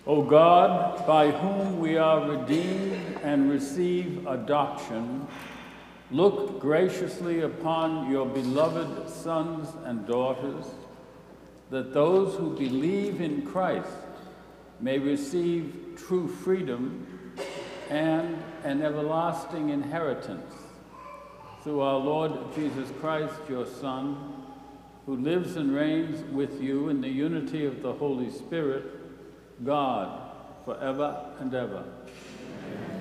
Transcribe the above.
O God, by whom we are redeemed and receive adoption, look graciously upon your beloved sons and daughters, that those who believe in Christ may receive true freedom and an everlasting inheritance. Through our Lord Jesus Christ, your Son, who lives and reigns with you in the unity of the Holy Spirit, God, forever and ever.